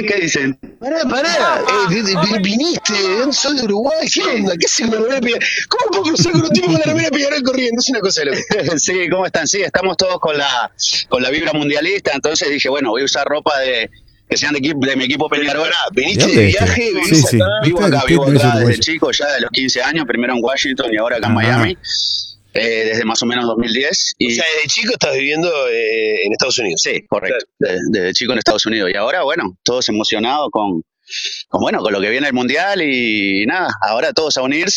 ¿Qué dicen? Pará, viniste, sos de Uruguay, ¿qué onda? ¿Qué haces con la remera Peñarol? ¿Cómo puedo cruzar con un tipo con la remera Peñarol corriendo? Es una cosa de loco. Sí, ¿cómo están? Sí, estamos todos con la vibra mundialista, entonces dije, bueno, voy a usar ropa que sean de mi equipo Peñarol. Pará, ¿De viniste de dónde es este? viaje, Sí, vivís sí. acá. Vivo ¿Qué es acá desde uruguayo? chico, ya de los 15 años, primero en Washington y ahora acá en Ah, Miami, desde más o menos 2010. O sea, desde chico estás viviendo en Estados Unidos. Sí, correcto, desde chico en Estados Unidos. Y ahora, bueno, todos emocionados con lo que viene el Mundial y nada, ahora todos a unirse.